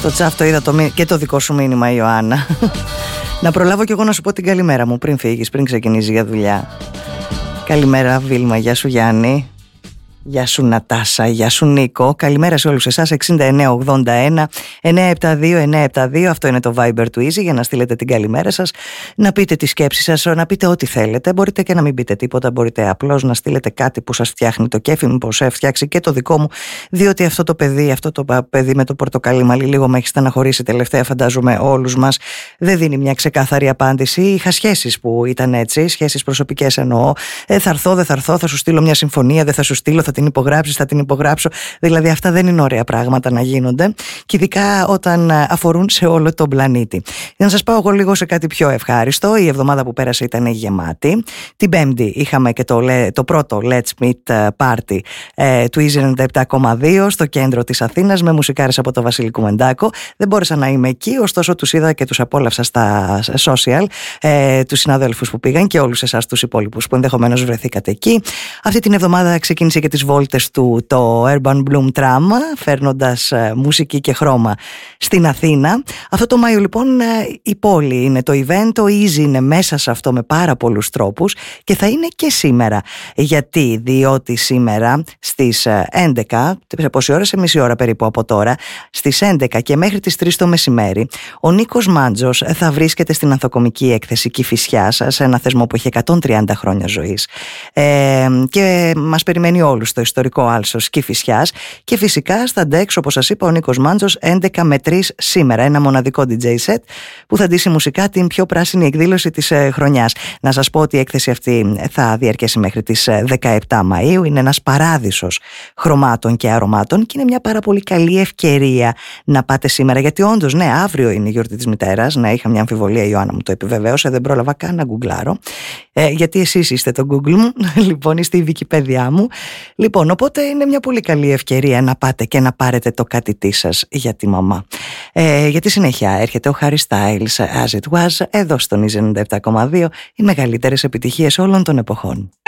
Στο chat το είδα και το δικό σου μήνυμα, Ιωάννα. Να προλάβω κι εγώ να σου πω την καλημέρα μου πριν φύγεις, πριν ξεκινήσεις για δουλειά. Καλημέρα Βίλμα, γεια σου Γιάννη. Γεια σου Νατάσα, γεια σου Νίκο. Καλημέρα σε όλους εσάς. 6981 972 972. Αυτό είναι το Viber του Easy για να στείλετε την καλημέρα σας, να πείτε τη σκέψη σας, να πείτε ό,τι θέλετε. Μπορείτε και να μην πείτε τίποτα, μπορείτε απλώς να στείλετε κάτι που σας φτιάχνει το κέφι, μήπως φτιάξει και το δικό μου, διότι αυτό το παιδί με το πορτοκαλί μαλλί λίγο με έχει στεναχωρήσει τελευταία, φαντάζομαι όλους μας. Δεν δίνει μια ξεκάθαρη απάντηση. Είχα σχέσεις που ήταν έτσι, σχέσεις προσωπικές εννοώ. Θα έρθω, δεν θα έρθω, θα σου στείλω μια συμφωνία, δεν θα σου στείλω, θα την υπογράψεις, θα την υπογράψω. Δηλαδή αυτά δεν είναι ωραία πράγματα να γίνονται, και ειδικά όταν αφορούν σε όλο τον πλανήτη. Για να σας πάω εγώ λίγο σε κάτι πιο ευχάριστο, η εβδομάδα που πέρασε ήταν γεμάτη. Την Πέμπτη είχαμε και το πρώτο Let's Meet Party του Easy 97,2 στο κέντρο της Αθήνας, με μουσικάρες από το Βασίλη Κουμεντάκο. Δεν μπόρεσα να είμαι εκεί, ωστόσο τους είδα και τους απόλαυσα στα social, τους συναδέλφους που πήγαν και όλους εσάς τους υπόλοιπους που ενδεχομένως βρεθήκατε εκεί. Αυτή την εβδομάδα ξεκίνησε και τις βόλτες του το Urban Bloom Tram, φέρνοντας μουσική και χρώμα στην Αθήνα. Αυτό το Μάιο λοιπόν η πόλη είναι το event, το Easy είναι μέσα σε αυτό με πάρα πολλούς τρόπους, και θα είναι και σήμερα. Διότι σήμερα στις 11, σε πόση ώρα, σε μισή ώρα περίπου από τώρα, στις 11 και μέχρι τις 3 το μεσημέρι, ο Νίκος Μάντζος θα βρίσκεται στην ανθοκομική έκθεση Κηφισιάς, σε ένα θεσμό που έχει 130 χρόνια ζωής, και μας περιμένει όλους στο ιστορικό άλσος Κηφισιάς, και φυσικά στα DEX, όπως σας είπα, ο Νίκος Μάντζος 11 με 3 σήμερα, ένα μοναδικό DJ set που θα ντύσει μουσικά την πιο πράσινη εκδήλωση της χρονιάς. Να σας πω ότι η έκθεση αυτή θα διαρκέσει μέχρι τις 17 Μαΐου, είναι ένας παράδεισος χρωμάτων και αρωμάτων, και είναι μια πάρα πολύ καλή ευκαιρία να πάτε σήμερα, γιατί όντως ναι, αύριο είναι η γιορτή της μητέρας. Ναι, είχα μια αμφιβολία, η Ιωάννα μου το επιβεβαίωσε, δεν πρόλαβα καν να γκουγκλάρω, γιατί εσείς είστε το Google μου, λοιπόν, είστε η Wikipedia μου. Λοιπόν, οπότε είναι μια πολύ καλή ευκαιρία να πάτε και να πάρετε το κάτι τι σας για τη μαμά. Για τη συνέχεια έρχεται ο Harry Styles, As It Was, εδώ στον Easy 97,2, οι μεγαλύτερες επιτυχίες όλων των εποχών.